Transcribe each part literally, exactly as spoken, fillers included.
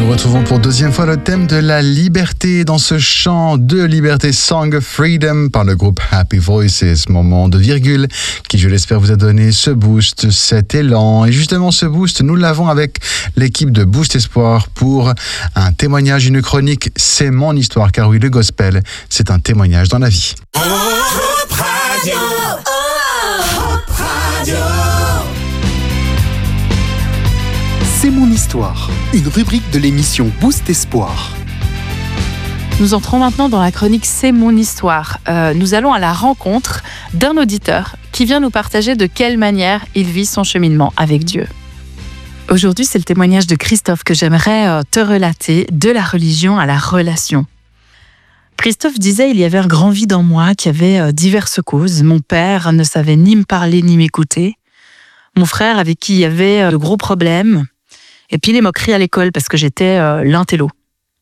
retrouvons pour deuxième fois le thème de la liberté dans ce chant de liberté, Song of Freedom, par le groupe Happy Voices. Moment de virgule qui, je l'espère, vous a donné ce boost, cet élan. Et justement, ce boost, nous l'avons avec l'équipe de Boost Espoir pour un témoignage, une chronique. C'est mon histoire, car oui, le gospel, c'est un témoignage dans la vie. Oh, Hope Radio, oh, Hope Radio. C'est mon histoire, une rubrique de l'émission Boost Espoir. Nous entrons maintenant dans la chronique C'est mon histoire. Euh, nous allons à la rencontre d'un auditeur qui vient nous partager de quelle manière il vit son cheminement avec Dieu. Aujourd'hui, c'est le témoignage de Christophe que j'aimerais euh, te relater, de la religion à la relation. Christophe disait « Il y avait un grand vide en moi qui avait euh, diverses causes. Mon père ne savait ni me parler ni m'écouter. Mon frère avec qui il y avait euh, de gros problèmes. Et puis les moqueries à l'école parce que j'étais euh, l'intello.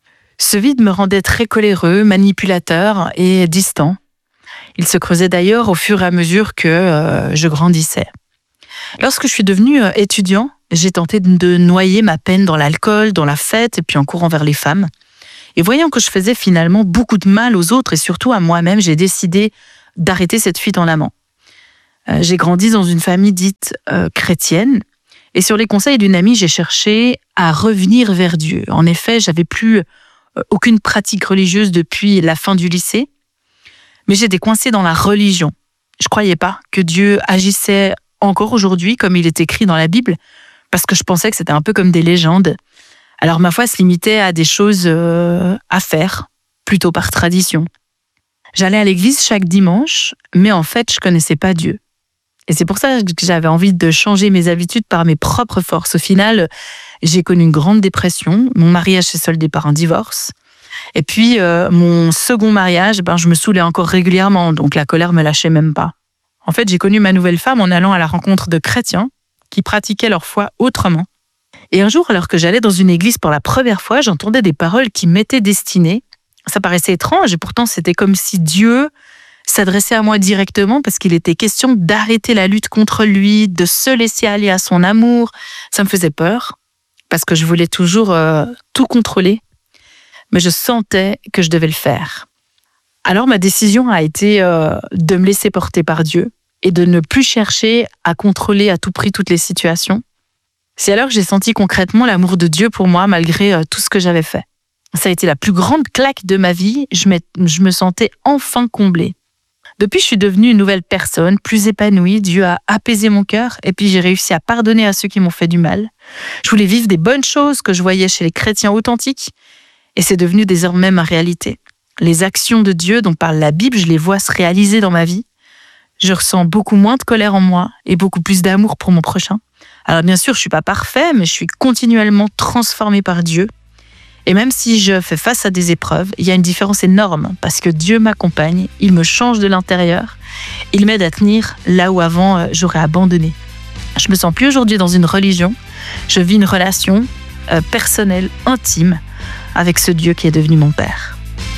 Ce vide me rendait très coléreux, manipulateur et distant. Il se creusait d'ailleurs au fur et à mesure que euh, je grandissais. Lorsque je suis devenue euh, étudiant, j'ai tenté de noyer ma peine dans l'alcool, dans la fête et puis en courant vers les femmes. Et voyant que je faisais finalement beaucoup de mal aux autres et surtout à moi-même, j'ai décidé d'arrêter cette fuite en avant. Euh, j'ai grandi dans une famille dite euh, chrétienne. Et sur les conseils d'une amie, j'ai cherché à revenir vers Dieu. En effet, j'avais plus aucune pratique religieuse depuis la fin du lycée, mais j'étais coincée dans la religion. Je croyais pas que Dieu agissait encore aujourd'hui comme il est écrit dans la Bible, parce que je pensais que c'était un peu comme des légendes. Alors ma foi se limitait à des choses euh, à faire, plutôt par tradition. J'allais à l'église chaque dimanche, mais en fait, je connaissais pas Dieu. Et c'est pour ça que j'avais envie de changer mes habitudes par mes propres forces. Au final, j'ai connu une grande dépression. Mon mariage s'est soldé par un divorce. Et puis, euh, mon second mariage, ben, je me saoulais encore régulièrement, donc la colère me lâchait même pas. En fait, j'ai connu ma nouvelle femme en allant à la rencontre de chrétiens qui pratiquaient leur foi autrement. Et un jour, alors que j'allais dans une église pour la première fois, j'entendais des paroles qui m'étaient destinées. Ça paraissait étrange et pourtant, c'était comme si Dieu s'adressait à moi directement parce qu'il était question d'arrêter la lutte contre lui, de se laisser aller à son amour. Ça me faisait peur parce que je voulais toujours euh, tout contrôler, mais je sentais que je devais le faire. Alors ma décision a été euh, de me laisser porter par Dieu et de ne plus chercher à contrôler à tout prix toutes les situations. C'est alors que j'ai senti concrètement l'amour de Dieu pour moi malgré euh, tout ce que j'avais fait. Ça a été la plus grande claque de ma vie. Je, je me sentais enfin comblée. Depuis, je suis devenue une nouvelle personne, plus épanouie. Dieu a apaisé mon cœur et puis j'ai réussi à pardonner à ceux qui m'ont fait du mal. Je voulais vivre des bonnes choses que je voyais chez les chrétiens authentiques et c'est devenu désormais ma réalité. Les actions de Dieu dont parle la Bible, je les vois se réaliser dans ma vie. Je ressens beaucoup moins de colère en moi et beaucoup plus d'amour pour mon prochain. Alors bien sûr, je suis pas parfait, mais je suis continuellement transformée par Dieu. Et même si je fais face à des épreuves, il y a une différence énorme parce que Dieu m'accompagne, il me change de l'intérieur, il m'aide à tenir là où avant j'aurais abandonné. Je me sens plus aujourd'hui dans une religion, je vis une relation euh, personnelle, intime avec ce Dieu qui est devenu mon Père.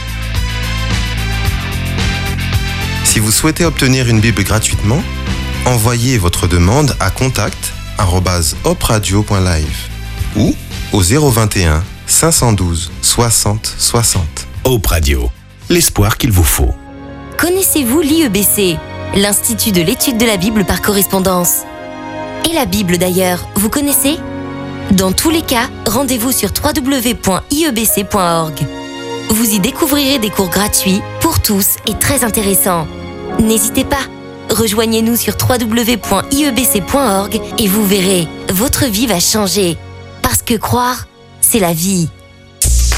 Si vous souhaitez obtenir une Bible gratuitement, envoyez votre demande à contact arobase hope radio point live ou au zéro vingt et un cinq cent douze soixante soixante. Hope Radio, l'espoir qu'il vous faut. Connaissez-vous l'I E B C, l'Institut de l'étude de la Bible par correspondance? Et la Bible d'ailleurs, vous connaissez? Dans tous les cas, rendez-vous sur w w w point i e b c point org. Vous y découvrirez des cours gratuits pour tous et très intéressants. N'hésitez pas, rejoignez-nous sur w w w point i e b c point org et vous verrez, votre vie va changer. Parce que croire, c'est la vie.